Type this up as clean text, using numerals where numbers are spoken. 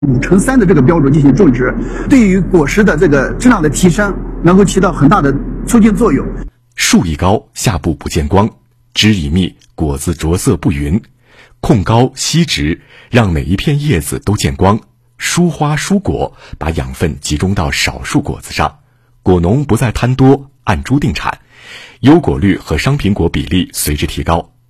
5乘3的这个标准进行种植，对于果实的这个质量的提升能够起到很大的促进作用。 树一高，下部不见光，枝一密，果子着色不匀，控高吸直，让每一片叶子都见光，疏花疏果，把养分集中到少数果子上，果农不再贪多，按株定产，优果率和商品果比例随之提高。